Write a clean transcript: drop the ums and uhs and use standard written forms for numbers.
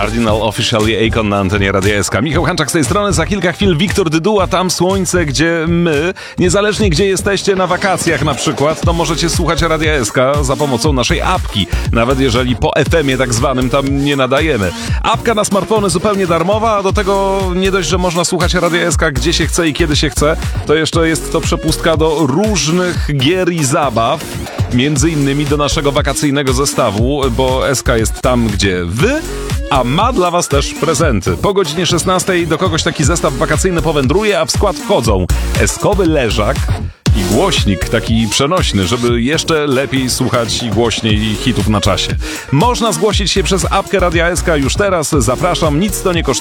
Cardinal Officially Akon na antenie Radia SK. Michał Hanczak z tej strony, za kilka chwil Wiktor Dyduła, Tam Słońce, gdzie my, niezależnie gdzie jesteście na wakacjach na przykład, to możecie słuchać Radia SK za pomocą naszej apki, nawet jeżeli po FM-ie tak zwanym tam nie nadajemy. Apka na smartfony zupełnie darmowa, a do tego nie dość, że można słuchać Radia SK gdzie się chce i kiedy się chce, to jeszcze jest to przepustka do różnych gier i zabaw, między innymi do naszego wakacyjnego zestawu, bo SK jest tam, gdzie wy, a ma dla was też prezenty. Po godzinie 16 do kogoś taki zestaw wakacyjny powędruje, a w skład wchodzą eskowy leżak i głośnik taki przenośny, żeby jeszcze lepiej słuchać i głośniej hitów na czasie. Można zgłosić się przez apkę Radia SK już teraz. Zapraszam, nic to nie kosztuje.